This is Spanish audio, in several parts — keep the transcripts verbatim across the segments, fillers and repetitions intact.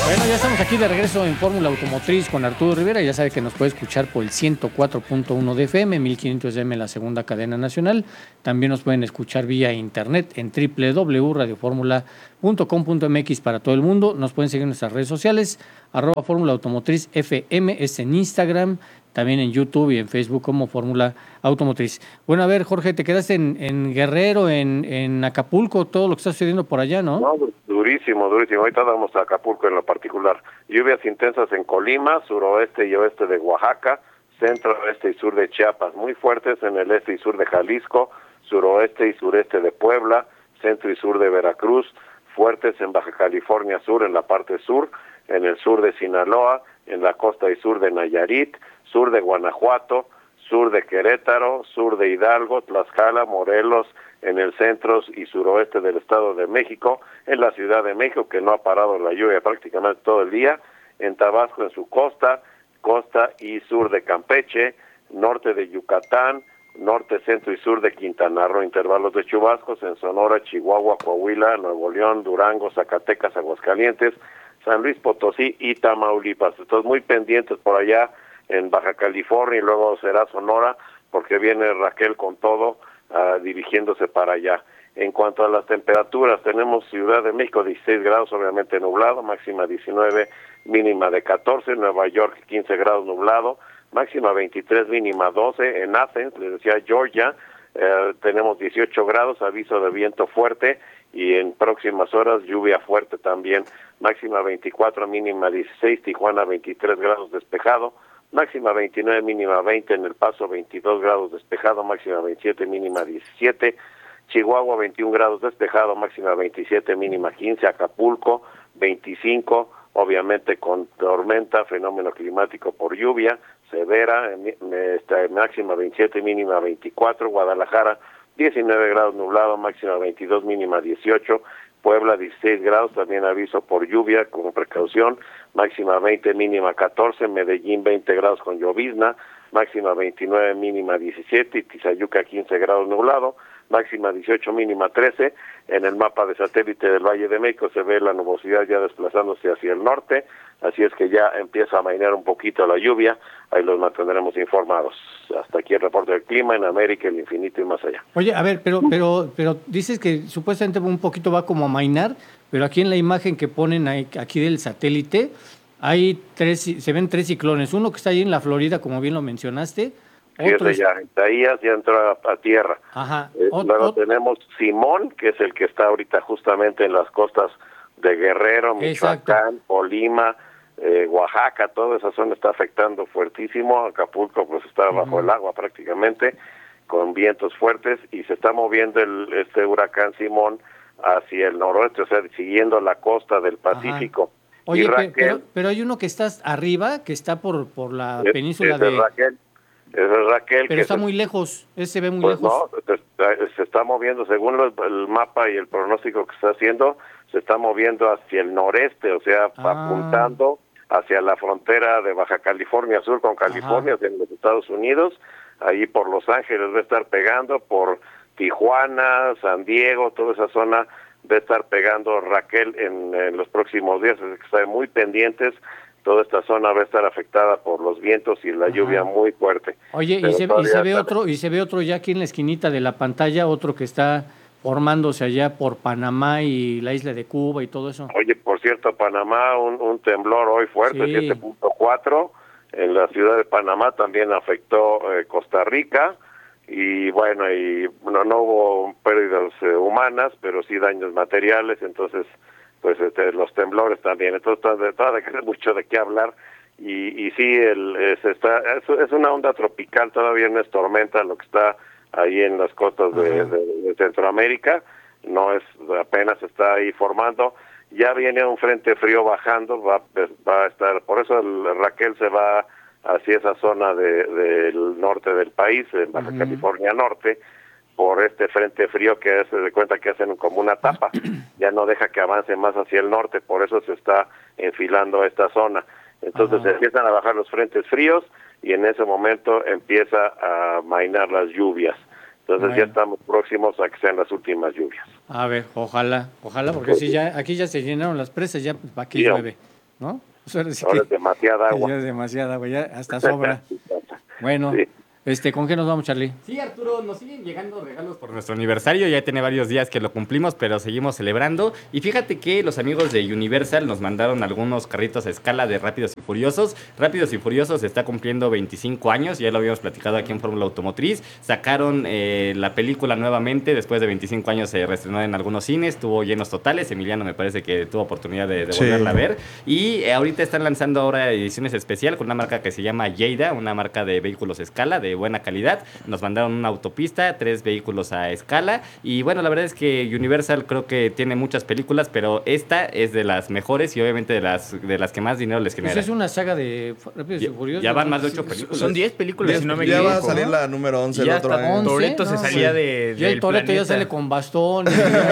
Bueno, ya estamos aquí de regreso en Fórmula Automotriz con Arturo Rivera. Ya sabe que nos puede escuchar por el ciento cuatro punto uno de F M, mil quinientos de A M, la segunda cadena nacional. También nos pueden escuchar vía internet en doble u doble u doble u punto radio fórmula punto com punto m x para todo el mundo. Nos pueden seguir en nuestras redes sociales, arroba Fórmula Automotriz F M, es en Instagram, también en YouTube y en Facebook como Fórmula Automotriz. Bueno, a ver, Jorge, te quedaste en, en Guerrero, en, en Acapulco, todo lo que está sucediendo por allá, ¿no? No, durísimo, durísimo. Ahorita vamos a Acapulco en lo particular. Lluvias intensas en Colima, suroeste y oeste de Oaxaca, centro, oeste y sur de Chiapas, muy fuertes en el este y sur de Jalisco, suroeste y sureste de Puebla, centro y sur de Veracruz, fuertes en Baja California Sur, en la parte sur, en el sur de Sinaloa, en la costa y sur de Nayarit, sur de Guanajuato, sur de Querétaro, sur de Hidalgo, Tlaxcala, Morelos, en el centro y suroeste del Estado de México, en la Ciudad de México, que no ha parado la lluvia prácticamente todo el día, en Tabasco en su costa, costa y sur de Campeche, norte de Yucatán, norte, centro y sur de Quintana Roo, intervalos de chubascos en Sonora, Chihuahua, Coahuila, Nuevo León, Durango, Zacatecas, Aguascalientes, San Luis Potosí y Tamaulipas. Entonces muy pendientes por allá en Baja California y luego será Sonora, porque viene Raquel con todo, uh, dirigiéndose para allá. En cuanto a las temperaturas, tenemos Ciudad de México dieciséis grados, obviamente nublado, máxima diecinueve, mínima de catorce, Nueva York quince grados nublado, máxima veintitrés, mínima doce, en Athens, les decía Georgia, eh, tenemos dieciocho grados, aviso de viento fuerte, y en próximas horas lluvia fuerte también, máxima veinticuatro, mínima dieciséis, Tijuana veintitrés grados despejado, máxima veintinueve, mínima veinte, en El Paso veintidós grados despejado, máxima veintisiete, mínima diecisiete, Chihuahua veintiún grados despejado, máxima veintisiete, mínima quince, Acapulco veinticinco, obviamente con tormenta, fenómeno climático por lluvia severa, esta, máxima veintisiete, mínima veinticuatro, Guadalajara diecinueve grados nublado, máxima veintidós, mínima dieciocho, Puebla dieciséis grados, también aviso por lluvia con precaución, máxima veinte, mínima catorce, Medellín veinte grados con llovizna, máxima veintinueve, mínima diecisiete, y Tizayuca quince grados nublado, máxima dieciocho, mínima trece. En el mapa de satélite del Valle de México se ve la nubosidad ya desplazándose hacia el norte, así es que ya empieza a amainar un poquito la lluvia, ahí los mantendremos informados. Hasta aquí el reporte del clima en América, el infinito y más allá. Oye, a ver, pero pero pero dices que supuestamente un poquito va como a amainar, pero aquí en la imagen que ponen ahí, aquí del satélite, hay tres, se ven tres ciclones, uno que está ahí en la Florida, como bien lo mencionaste. Otro es ya, Isaías ya entró a, a tierra. Ajá. Eh, Ot, luego ot, tenemos Simón, que es el que está ahorita justamente en las costas de Guerrero, Michoacán, exacto, Colima, eh, Oaxaca, toda esa zona está afectando fuertísimo. Acapulco pues está uh-huh. bajo el agua prácticamente, con vientos fuertes, y se está moviendo el, este huracán Simón hacia el noroeste, o sea, siguiendo la costa del Pacífico. Ajá. Oye, Raquel, pero, pero hay uno que está arriba, que está por, por la es, península es de... Raquel. Es Raquel. Pero que está se, muy lejos, ese se ve muy pues lejos. No, se, se está moviendo, según lo, el mapa y el pronóstico que está haciendo, se está moviendo hacia el noreste, o sea, ah. apuntando hacia la frontera de Baja California Sur con California, en los Estados Unidos, ahí por Los Ángeles va a estar pegando, por Tijuana, San Diego, toda esa zona va a estar pegando Raquel en, en los próximos días, así que están muy pendientes. Toda esta zona va a estar afectada por los vientos y la Ajá. lluvia muy fuerte. Oye, y se, y se ve otro, y se ve otro ya aquí en la esquinita de la pantalla, otro que está formándose allá por Panamá y la isla de Cuba y todo eso. Oye, por cierto, Panamá, un, un temblor hoy fuerte, sí. siete punto cuatro, en la ciudad de Panamá también afectó eh, Costa Rica, y bueno, y no, no hubo pérdidas eh, humanas, pero sí daños materiales, entonces... pues este, los temblores también, entonces todavía queda mucho de qué hablar, y, y sí, el, es, está, es, es una onda tropical, todavía no es tormenta lo que está ahí en las costas de, de, de Centroamérica, no es, apenas está ahí formando, ya viene un frente frío bajando, va, va a estar, por eso el Raquel se va hacia esa zona de, del norte del país, en Baja uh-huh. California Norte, por este frente frío que se de cuenta que hacen como una tapa, ya no deja que avance más hacia el norte, por eso se está enfilando esta zona. Entonces Ajá. empiezan a bajar los frentes fríos y en ese momento empieza a mainar las lluvias. Entonces bueno. ya estamos próximos a que sean las últimas lluvias. A ver, ojalá, ojalá, porque pues, si ya aquí ya se llenaron las presas, ya aquí sí, llueve. ¿no? Pues ahora sí Ahora que es demasiada agua. ya es demasiada agua, ya hasta sobra. Bueno, Sí. este, ¿con qué nos vamos, Charlie? Sí, Arturo, nos siguen llegando regalos por nuestro aniversario. Ya tiene varios días que lo cumplimos, pero seguimos celebrando. Y fíjate que los amigos de Universal nos mandaron algunos carritos a escala de Rápidos y Furiosos. Rápidos y Furiosos está cumpliendo veinticinco años, ya lo habíamos platicado aquí en Fórmula Automotriz. Sacaron eh, la película nuevamente, después de veinticinco años se reestrenó en algunos cines, tuvo llenos totales. Emiliano me parece que tuvo oportunidad de, de Sí. volverla a ver. Y eh, ahorita están lanzando ahora ediciones especial con una marca que se llama Lleida, una marca de vehículos a escala de buena calidad. Nos mandaron una autopista, tres vehículos a escala. Y bueno, la verdad es que Universal creo que tiene muchas películas, pero esta es de las mejores y obviamente de las, de las que más dinero les genera. Pues es una saga de Rápidos y Ya- Furiosos. ya van ¿no? más de Sí, ocho películas. Son diez películas, Ya, si no me ya equivoco. va a salir ¿no? la número once Y el ya otro hasta año. once, Toretto se no, salía sí. de, Ya el del Toretto ya planeta. sale con bastón,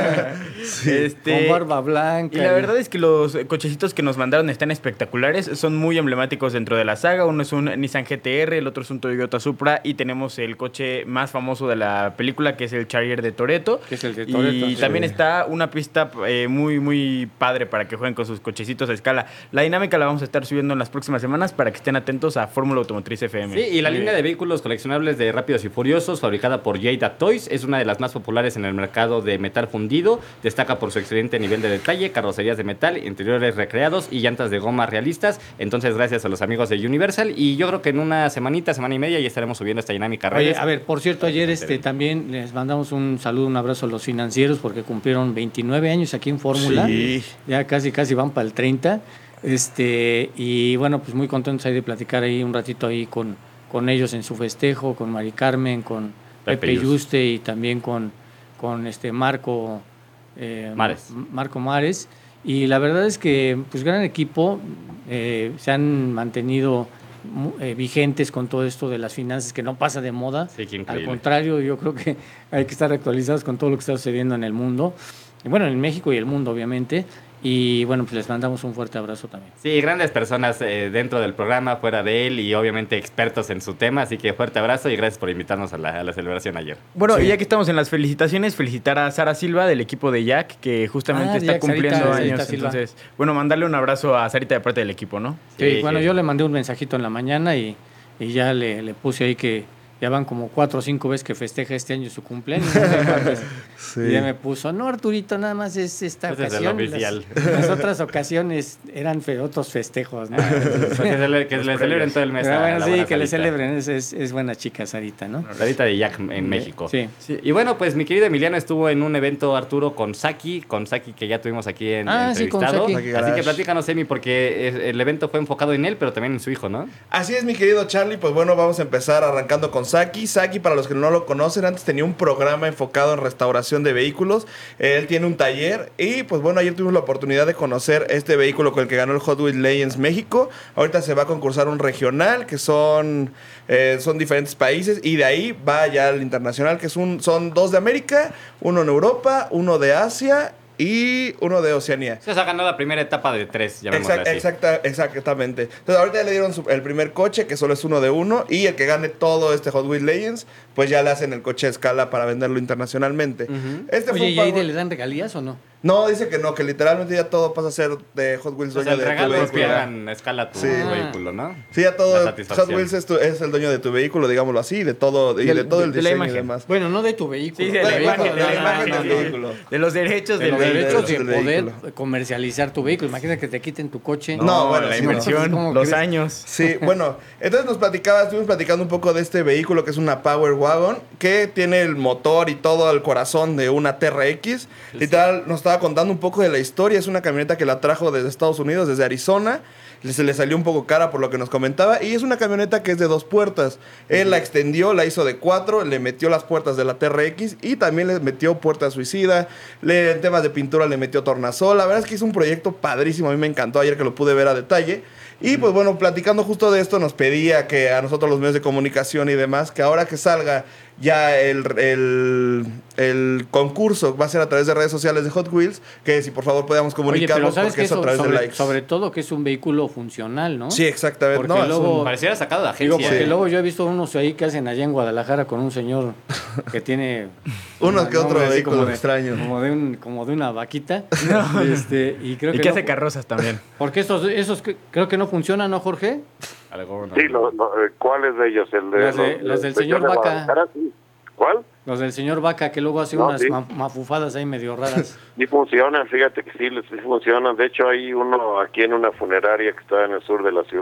Este, con barba blanca. Y la verdad es que los cochecitos que nos mandaron están espectaculares, son muy emblemáticos dentro de la saga. Uno es un Nissan G T R, el otro es un Toyota Supra y tenemos el coche más famoso de la película, que es el Charger de Toretto. Que es el de Toretto, Y sí. también está una pista eh, muy, muy padre para que jueguen con sus cochecitos a escala. La dinámica la vamos a estar subiendo en las próximas semanas para que estén atentos a Fórmula Automotriz F M. Sí, y la línea de vehículos coleccionables de Rápidos y Furiosos, fabricada por Lleida Toys, es una de las más populares en el mercado de metal fundido. Destaca por su excelente nivel de detalle, carrocerías de metal, interiores recreados y llantas de goma realistas. Entonces, gracias a los amigos de Universal. Y yo creo que en una semanita, semana y media, ya estaremos subiendo esta dinámica a Oye, redes. a ver, por cierto, ayer este también les mandamos un saludo, un abrazo a los financieros porque cumplieron veintinueve años aquí en Fórmula. Sí. Ya casi casi van para el treinta. Este, y bueno, pues muy contentos ahí de platicar ahí un ratito ahí con, con ellos en su festejo, con Mari Carmen, con Pepe Pepe Yus. Yuste y también con, con este Marco eh, Mares. Marco Mares. Y la verdad es que, pues, gran equipo, eh, se han mantenido mu- eh, vigentes con todo esto de las finanzas, que no pasa de moda. Sí, qué Al increíble. contrario, yo creo que hay que estar actualizados con todo lo que está sucediendo en el mundo. Y bueno, en México y el mundo, obviamente. Y bueno, pues les mandamos un fuerte abrazo también. Sí, grandes personas eh, dentro del programa, fuera de él y obviamente expertos en su tema. Así que fuerte abrazo y gracias por invitarnos a la, a la celebración ayer. Bueno, y ya que estamos en las felicitaciones, felicitar a Sara Silva del equipo de Jack, que justamente Ah, está Jack, cumpliendo Sarita, años. Sarita Silva. Entonces, bueno, mandarle un abrazo a Sarita de parte del equipo, ¿no? Sí, Sí, bueno, sí. yo le mandé un mensajito en la mañana y, y ya le, le puse ahí que ya van como cuatro o cinco veces que festeja este año su cumpleaños. No sé cuántas. Sí. Y ya me puso, no, Arturito, nada más es esta Ese es el ocasión. oficial. Las, las otras ocasiones eran fe- otros festejos, ¿no? que se que le celebren todo el mes. Pero a bueno, la sí, buena que le Sarita. celebren, es, es, es buena chica Sarita, ¿no? Sarita de Jack en México. Sí. Sí. Y bueno, pues mi querido Emiliano estuvo en un evento, Arturo, con Saki, con Saki que ya tuvimos aquí en Ah, sí, con entrevistado. Saki. Saki Así Garage. que platícanos, Emi, porque es- el evento fue enfocado en él, pero también en su hijo, ¿no? Así es, mi querido Charlie. Pues bueno, vamos a empezar arrancando con Saki. Saki, para los que no lo conocen, antes tenía un programa enfocado en restauración de vehículos. Él tiene un taller y pues bueno, ayer tuvimos la oportunidad de conocer este vehículo con el que ganó el Hot Wheels Legends México. Ahorita se va a concursar un regional, que son, eh, son diferentes países, y de ahí va ya al internacional, que es un, son dos de América, uno en Europa, uno de Asia y uno de Oceanía. Se ha ganado la primera etapa de tres, llamémoslo Exact- así. exacta- exactamente. Entonces ahorita ya le dieron su- el primer coche, que solo es uno de uno, y el que gane todo este Hot Wheels Legends, pues ya le hacen el coche a escala para venderlo internacionalmente. Ujú. Este fue Oye, un ¿y ahí pago- de- le dan regalías o no? No, dice que no, que literalmente ya todo pasa a ser de Hot Wheels, Entonces, dueño el de tu regalo es que vehículo. hagan a escala tu Sí. vehículo, ¿no? Sí, ya todo La Hot satisfacción. Wheels es, tu- es el dueño de tu vehículo, digámoslo así, de todo, y de, Del- todo el de la diseño y imagen. demás. Bueno, no de tu vehículo. Sí, de De la la imagen, imagen, de la de la imagen imagen del del vehículo. vehículo. De los derechos De del los del- derechos de del poder vehículo. comercializar tu vehículo. Imagínate que te quiten tu coche. No, No, bueno, la sí, inversión, no. ¿Cómo los crees? años. Sí, bueno, entonces nos platicaba, estuvimos platicando un poco de este vehículo que es una Power Wagon, que tiene el motor y todo el corazón de una T R X. Literal, nos estaba contando un poco de la historia. Es una camioneta que la trajo desde Estados Unidos, desde Arizona. Se le salió un poco cara por lo que nos comentaba. Y es una camioneta que es de dos puertas. Él la extendió, la hizo de cuatro, le metió las puertas de la T R X y también le metió puerta suicida. Le, en temas de pintura le metió tornasol. La verdad es que es un proyecto padrísimo. A mí me encantó ayer que lo pude ver a detalle. Y pues bueno, platicando justo de esto, nos pedía que a nosotros los medios de comunicación y demás, que ahora que salga ya el, el, el concurso, va a ser a través de redes sociales de Hot Wheels, que si por favor podíamos Oye, comunicarnos, pero sabes porque que es a eso, través de sobre, likes. sobre todo que es un vehículo funcional, ¿no? Sí, exactamente. Porque No, es luego- un- Pareciera sacado de Digo, agencia. porque ¿eh? luego yo he visto unos ahí que hacen allá en Guadalajara con un señor que tiene... Unos que otro nombre así vehículo como de- extraño. Como de, un, como de una vaquita. este, y creo Y que que no- hace carrozas también. Porque esos, esos que- creo que no funcionan, ¿no, Jorge? Algo, no. Sí, lo- lo- eh, ¿cuáles de ellos? El de, Las de- los- las del de señor John de Vaca. Guadalajara, sí. ¿Cuál? Los del señor Vaca, que luego hace No, unas sí. ma- mafufadas ahí medio raras. Sí funcionan, fíjate que sí, sí funcionan. De hecho, hay uno aquí en una funeraria que está en el sur de la ciudad.